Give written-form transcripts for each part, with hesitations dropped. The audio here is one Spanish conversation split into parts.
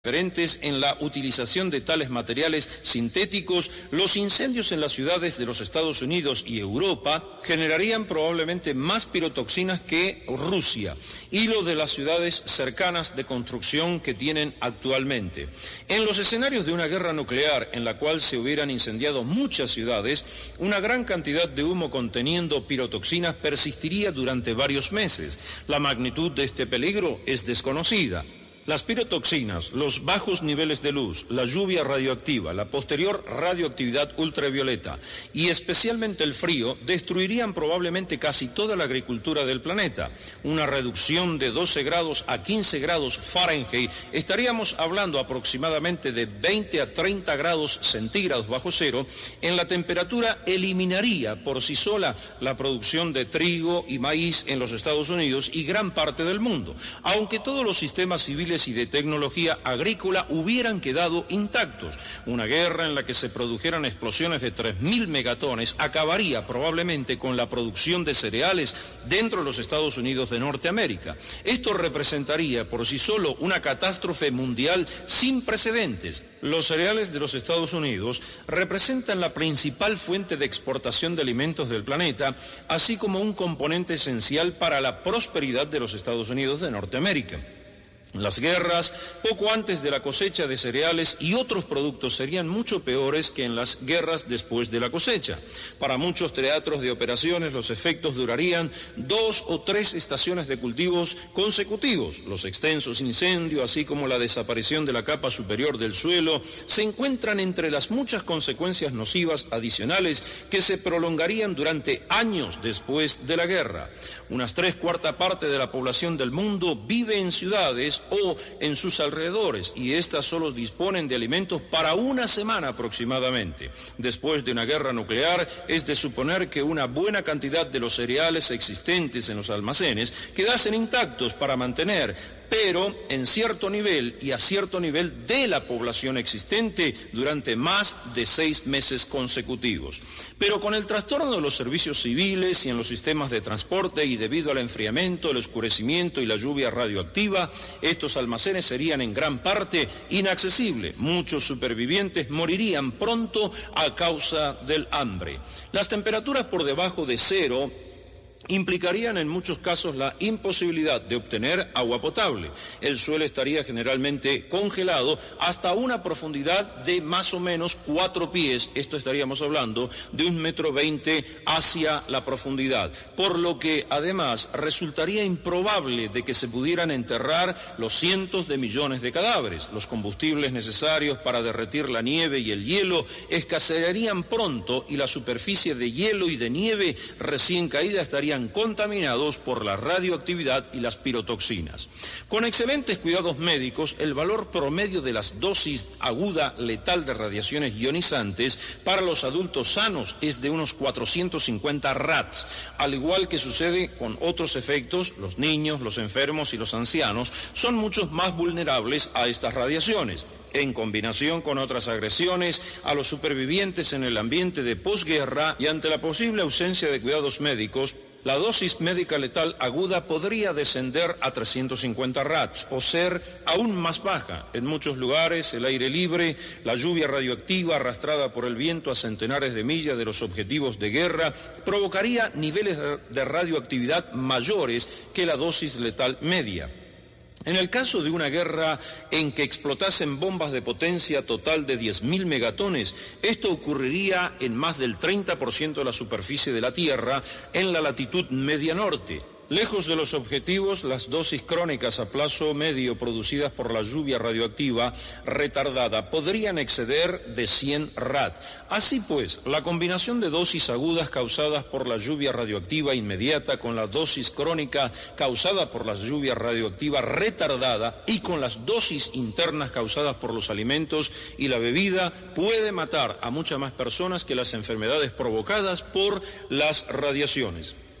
Diferentes en la utilización de tales materiales sintéticos, los incendios en las ciudades de los Estados Unidos y Europa generarían probablemente más pirotoxinas que Rusia y lo de las ciudades cercanas de construcción que tienen actualmente. En los escenarios de una guerra nuclear en la cual se hubieran incendiado muchas ciudades, una gran cantidad de humo conteniendo pirotoxinas persistiría durante varios meses. La magnitud de este peligro es desconocida. Las pirotoxinas, los bajos niveles de luz, la lluvia radioactiva, la posterior radioactividad ultravioleta y especialmente el frío destruirían probablemente casi toda la agricultura del planeta. Una reducción de 12 grados a 15 grados Fahrenheit, estaríamos hablando aproximadamente de 20 a 30 grados centígrados bajo cero, en la temperatura eliminaría por sí sola la producción de trigo y maíz en los Estados Unidos y gran parte del mundo, aunque todos los sistemas civiles y de tecnología agrícola hubieran quedado intactos. Una guerra en la que se produjeran explosiones de 3.000 megatones acabaría probablemente con la producción de cereales dentro de los Estados Unidos de Norteamérica. Esto representaría por sí solo una catástrofe mundial sin precedentes. Los cereales de los Estados Unidos representan la principal fuente de exportación de alimentos del planeta, así como un componente esencial para la prosperidad de los Estados Unidos de Norteamérica. Las guerras, poco antes de la cosecha de cereales y otros productos serían mucho peores que en las guerras después de la cosecha. Para muchos teatros de operaciones los efectos durarían 2 o 3 estaciones de cultivos consecutivos. Los extensos incendios, así como la desaparición de la capa superior del suelo, se encuentran entre las muchas consecuencias nocivas adicionales que se prolongarían durante años después de la guerra. Unas 3/4 partes de la población del mundo vive en ciudades o en sus alrededores, y estas solo disponen de alimentos para una semana aproximadamente. Después de una guerra nuclear, es de suponer que una buena cantidad de los cereales existentes en los almacenes quedasen intactos para mantener, pero en cierto nivel y a cierto nivel de la población existente durante más de 6 meses consecutivos. Pero con el trastorno de los servicios civiles y en los sistemas de transporte y debido al enfriamiento, el oscurecimiento y la lluvia radioactiva, estos almacenes serían en gran parte inaccesibles. Muchos supervivientes morirían pronto a causa del hambre. Las temperaturas por debajo de cero implicarían en muchos casos la imposibilidad de obtener agua potable. El suelo estaría generalmente congelado hasta una profundidad de más o menos 4 pies, esto estaríamos hablando de 1,20 m hacia la profundidad, por lo que además resultaría improbable de que se pudieran enterrar los cientos de millones de cadáveres. Los combustibles necesarios para derretir la nieve y el hielo escasearían pronto y la superficie de hielo y de nieve recién caída estaría contaminados por la radioactividad y las pirotoxinas. Con excelentes cuidados médicos, el valor promedio de las dosis aguda letal de radiaciones ionizantes para los adultos sanos es de unos 450 rads, al igual que sucede con otros efectos. Los niños, los enfermos y los ancianos son mucho más vulnerables a estas radiaciones. En combinación con otras agresiones a los supervivientes en el ambiente de posguerra y ante la posible ausencia de cuidados médicos, la dosis médica letal aguda podría descender a 350 rads o ser aún más baja. En muchos lugares, el aire libre, la lluvia radioactiva arrastrada por el viento a centenares de millas de los objetivos de guerra provocaría niveles de radioactividad mayores que la dosis letal media. En el caso de una guerra en que explotasen bombas de potencia total de 10.000 megatones, esto ocurriría en más del 30% de la superficie de la Tierra en la latitud media norte. Lejos de los objetivos, las dosis crónicas a plazo medio producidas por la lluvia radioactiva retardada podrían exceder de 100 rad. Así pues, la combinación de dosis agudas causadas por la lluvia radioactiva inmediata con la dosis crónica causada por la lluvia radioactiva retardada y con las dosis internas causadas por los alimentos y la bebida puede matar a muchas más personas que las enfermedades provocadas por las radiaciones.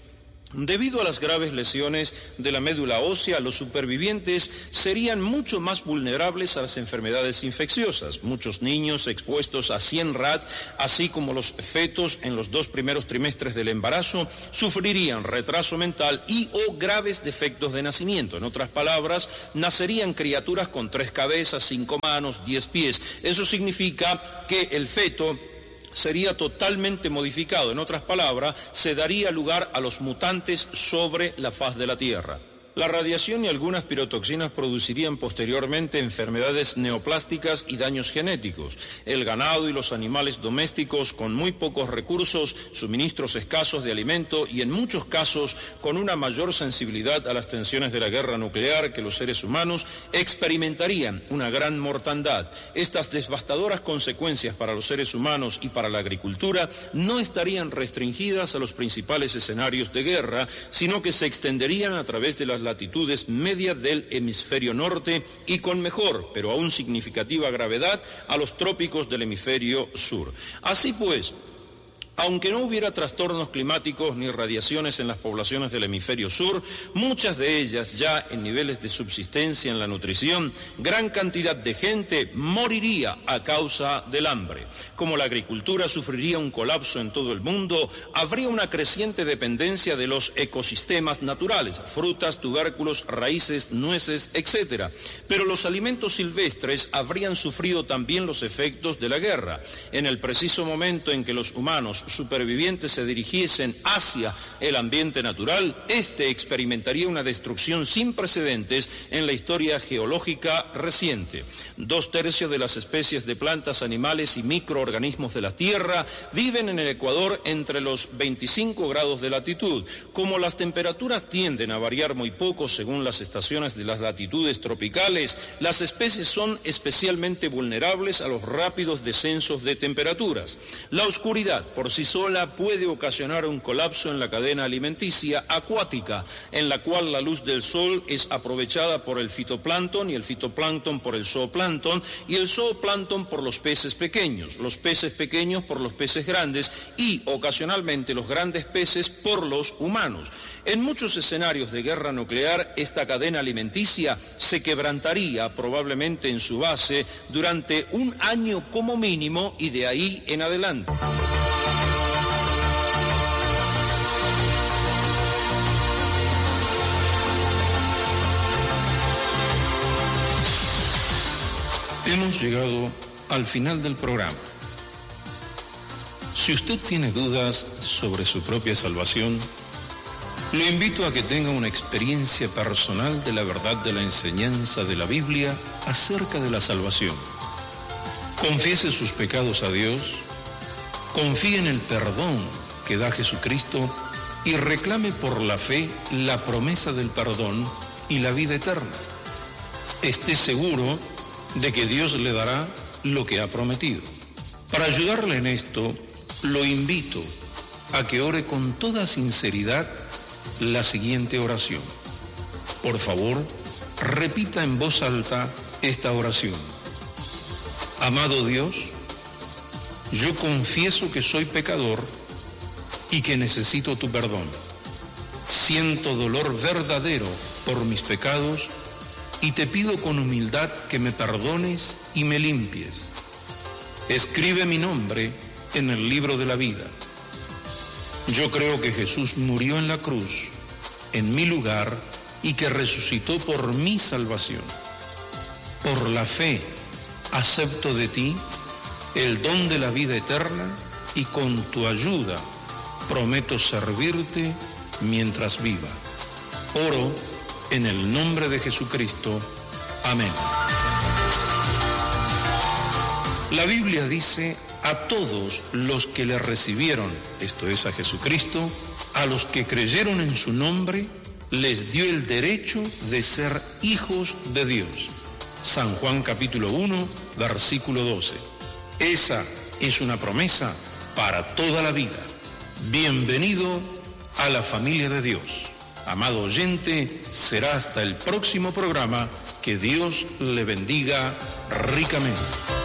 Debido a las graves lesiones de la médula ósea, los supervivientes serían mucho más vulnerables a las enfermedades infecciosas. Muchos niños expuestos a 100 RATs, así como los fetos en los 2 primeros trimestres del embarazo, sufrirían retraso mental y o graves defectos de nacimiento. En otras palabras, nacerían criaturas con 3 cabezas, 5 manos, 10 pies. Eso significa que el feto sería totalmente modificado. En otras palabras, se daría lugar a los mutantes sobre la faz de la Tierra. La radiación y algunas pirotoxinas producirían posteriormente enfermedades neoplásticas y daños genéticos. El ganado y los animales domésticos, con muy pocos recursos, suministros escasos de alimento y en muchos casos con una mayor sensibilidad a las tensiones de la guerra nuclear que los seres humanos, experimentarían una gran mortandad. Estas devastadoras consecuencias para los seres humanos y para la agricultura no estarían restringidas a los principales escenarios de guerra, sino que se extenderían a través de las latitudes medias del hemisferio norte y con mejor, pero aún significativa gravedad, a los trópicos del hemisferio sur. Así pues, aunque no hubiera trastornos climáticos ni radiaciones en las poblaciones del hemisferio sur, muchas de ellas ya en niveles de subsistencia en la nutrición, gran cantidad de gente moriría a causa del hambre. Como la agricultura sufriría un colapso en todo el mundo, habría una creciente dependencia de los ecosistemas naturales, frutas, tubérculos, raíces, nueces, etc. Pero los alimentos silvestres habrían sufrido también los efectos de la guerra. En el preciso momento en que los humanos supervivientes se dirigiesen hacia el ambiente natural, este experimentaría una destrucción sin precedentes en la historia geológica reciente. 2/3 de las especies de plantas, animales y microorganismos de la Tierra viven en el Ecuador entre los 25 grados de latitud. Como las temperaturas tienden a variar muy poco según las estaciones de las latitudes tropicales, las especies son especialmente vulnerables a los rápidos descensos de temperaturas. La oscuridad por sí sola puede ocasionar un colapso en la cadena alimenticia acuática, en la cual la luz del sol es aprovechada por el fitoplancton y el fitoplancton por el zooplancton y el zooplancton por los peces pequeños por los peces grandes y ocasionalmente los grandes peces por los humanos. En muchos escenarios de guerra nuclear, esta cadena alimenticia se quebrantaría probablemente en su base durante un año como mínimo y de ahí en adelante. Hemos llegado al final del programa. Si usted tiene dudas sobre su propia salvación, lo invito a que tenga una experiencia personal de la verdad de la enseñanza de la Biblia acerca de la salvación. Confiese sus pecados a Dios, confíe en el perdón que da Jesucristo y reclame por la fe la promesa del perdón y la vida eterna. Esté seguro de que Dios le dará lo que ha prometido. Para ayudarle en esto, lo invito a que ore con toda sinceridad la siguiente oración. Por favor, repita en voz alta esta oración. Amado Dios, yo confieso que soy pecador y que necesito tu perdón. Siento dolor verdadero por mis pecados y te pido con humildad que me perdones y me limpies. Escribe mi nombre en el libro de la vida. Yo creo que Jesús murió en la cruz, en mi lugar, y que resucitó por mi salvación. Por la fe, acepto de ti el don de la vida eterna y con tu ayuda prometo servirte mientras viva. Oro en el nombre de Jesucristo. Amén. La Biblia dice: a todos los que le recibieron, esto es a Jesucristo, a los que creyeron en su nombre, les dio el derecho de ser hijos de Dios. San Juan capítulo 1, versículo 12. Esa es una promesa para toda la vida. Bienvenido a la familia de Dios. Amado oyente, será hasta el próximo programa. Que Dios le bendiga ricamente.